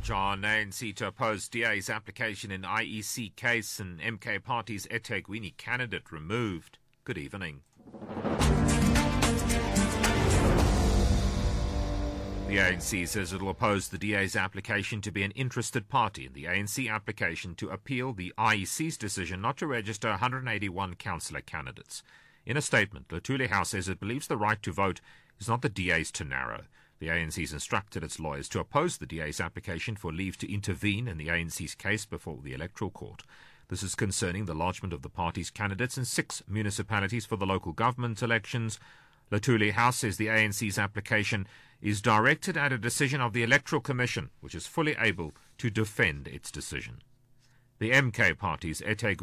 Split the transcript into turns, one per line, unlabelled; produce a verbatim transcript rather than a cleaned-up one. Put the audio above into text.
John, A N C to oppose D A's application in I E C case and M K Party's eThekwini candidate removed. Good evening. The A N C says it will oppose the D A's application to be an interested party in the A N C application to appeal the I E C's decision not to register one hundred eighty-one councillor candidates. In a statement, Luthuli House says it believes the right to vote is not the D A's to narrow. The A N C's instructed its lawyers to oppose the D A's application for leave to intervene in the A N C's case before the Electoral Court. This is concerning the lodgement of the party's candidates in six municipalities for the local government elections. Luthuli House says the A N C's application is directed at a decision of the Electoral Commission, which is fully able to defend its decision. The M K Party's eThekwini